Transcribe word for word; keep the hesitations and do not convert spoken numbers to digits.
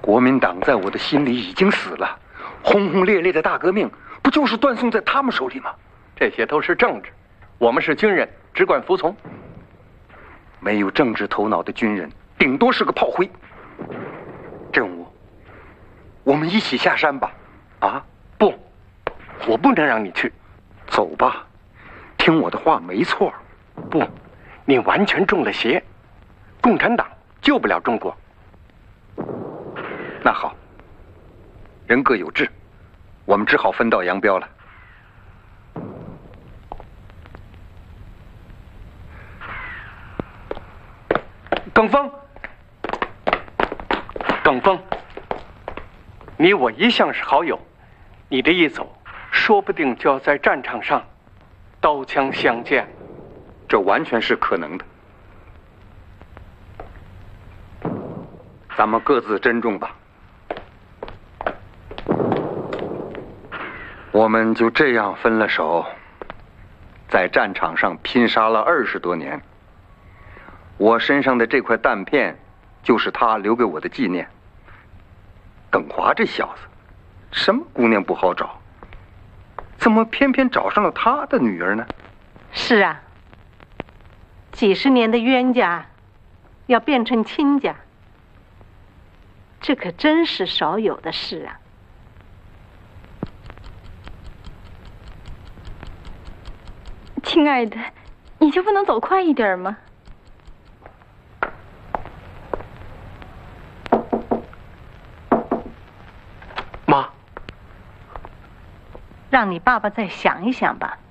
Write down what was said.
国民党在我的心里已经死了，轰轰烈烈的大革命不就是断送在他们手里吗？ 这些都是政治，我们是军人，只管服从。 没有政治头脑的军人，顶多是个炮灰。振武，我们一起下山吧。啊， 不，我不能让你去。 走吧，听我的话，没错。 不，你完全中了邪，共产党救不了中国。 那好，人各有志，我们只好分道扬镳了。 耿峰，耿峰，你我一向是好友，你这一走，说不定就要在战场上刀枪相见。 这完全是可能的。咱们各自珍重吧。我们就这样分了手，在战场上拼杀了二十多年。我身上的这块弹片，就是他留给我的纪念。耿华这小子，什么姑娘不好找，怎么偏偏找上了他的女儿呢？ 是啊，几十年的冤家，要变成亲家，这可真是少有的事啊。 亲爱的，你就不能走快一点吗？ 妈， 让你爸爸再想一想吧。